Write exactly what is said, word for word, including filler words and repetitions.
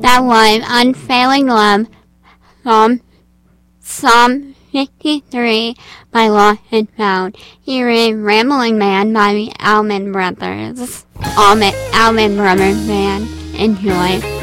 that one unfailing love from Psalm fifty-three by Lost and Found. Here is Rambling Man by the Allman Brothers. Allman, Allman Brothers Band. Enjoy.